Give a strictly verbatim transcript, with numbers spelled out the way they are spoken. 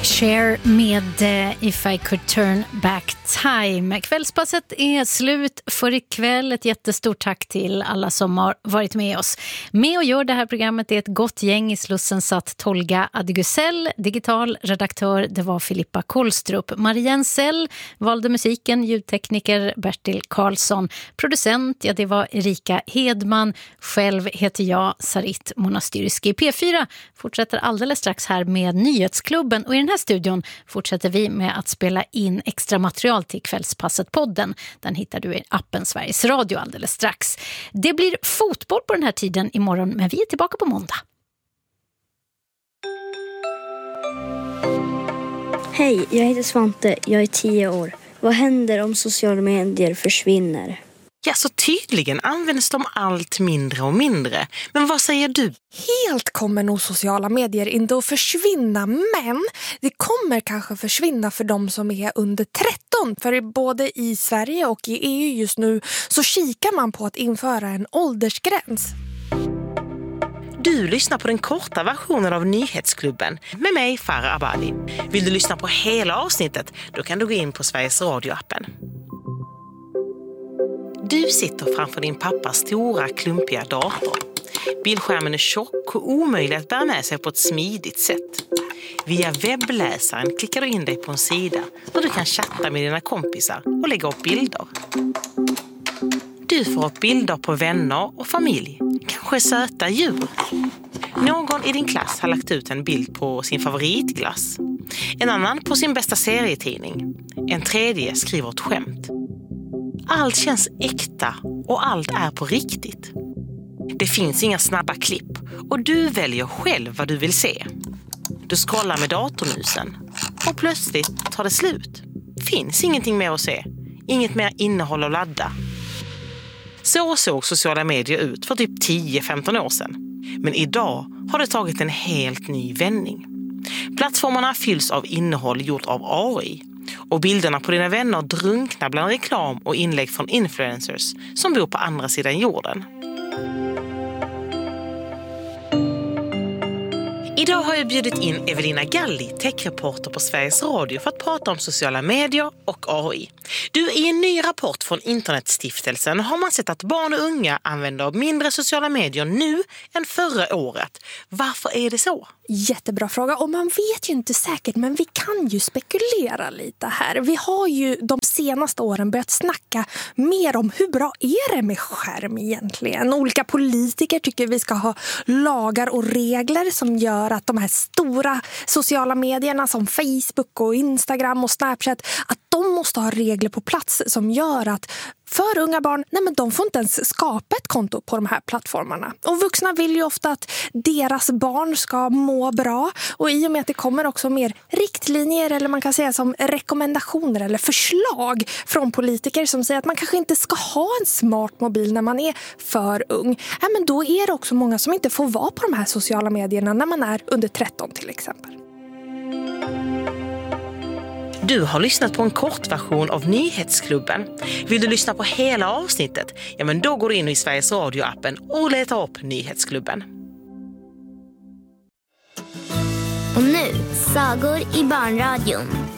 Cher med uh, If I Could Turn Back Time. Kvällspasset är slut för ikväll. Ett jättestort tack till alla som har varit med oss. Med och gör det här programmet är ett gott gäng. I Slussen satt Tolga Adegusell, digital redaktör, det var Filippa Kohlstrup. Marianne Sell valde musiken, ljudtekniker Bertil Karlsson. Producent, ja det var Erika Hedman. Själv heter jag Sarit Monastyrski. P fyra fortsätter alldeles strax här med Nyhetsklubben. Och i den här studion fortsätter vi med att spela in extra material till Kvällspasset-podden. Den hittar du i appen Sveriges Radio alldeles strax. Det blir fotboll på den här tiden imorgon, men vi är tillbaka på måndag. Hej, jag heter Svante. Jag är tio år. Vad händer om sociala medier försvinner? Ja, så tydligen används de allt mindre och mindre. Men vad säger du? Helt kommer nog sociala medier inte att försvinna, men det kommer kanske försvinna för de som är under tretton. För både i Sverige och i E U just nu så kikar man på att införa en åldersgräns. Du lyssnar på den korta versionen av Nyhetsklubben med mig, Farah Abadi. Vill du lyssna på hela avsnittet, då kan du gå in på Sveriges Radio-appen. Du sitter framför din pappas stora, klumpiga dator. Bildskärmen är tjock och omöjlig att bära med sig på ett smidigt sätt. Via webbläsaren klickar du in dig på en sida där du kan chatta med dina kompisar och lägga upp bilder. Du får upp bilder på vänner och familj, kanske söta djur. Någon i din klass har lagt ut en bild på sin favoritglass. En annan på sin bästa serietidning. En tredje skriver ett skämt. Allt känns äkta och allt är på riktigt. Det finns inga snabba klipp och du väljer själv vad du vill se. Du scrollar med datormusen och plötsligt tar det slut. Finns ingenting mer att se. Inget mer innehåll att ladda. Så såg sociala medier ut för typ tio femton år sedan. Men idag har det tagit en helt ny vändning. Plattformarna fylls av innehåll gjort av A I. Och bilderna på dina vänner drunknar bland reklam och inlägg från influencers som bor på andra sidan jorden. Idag har jag bjudit in Evelina Galli, techreporter på Sveriges Radio, för att prata om sociala medier och A I. Du, i en ny rapport från Internetstiftelsen har man sett att barn och unga använder mindre sociala medier nu än förra året. Varför är det så? Jättebra fråga, och man vet ju inte säkert, men vi kan ju spekulera lite här. Vi har ju de senaste åren börjat snacka mer om hur bra är det med skärm egentligen. Olika politiker tycker vi ska ha lagar och regler som gör att de här stora sociala medierna som Facebook och Instagram och Snapchat, att de måste ha regler på plats som gör att för unga barn, nej men de får inte ens skapa ett konto på de här plattformarna. Och vuxna vill ju ofta att deras barn ska må bra. Och i och med att det kommer också mer riktlinjer, eller man kan säga som rekommendationer eller förslag från politiker som säger att man kanske inte ska ha en smart mobil när man är för ung. Ja, men då är det också många som inte får vara på de här sociala medierna när man är under tretton till exempel. Du har lyssnat på en kortversion av Nyhetsklubben. Vill du lyssna på hela avsnittet? Ja, men då går du in i Sveriges Radio-appen och letar upp Nyhetsklubben. Och nu, sagor i barnradion.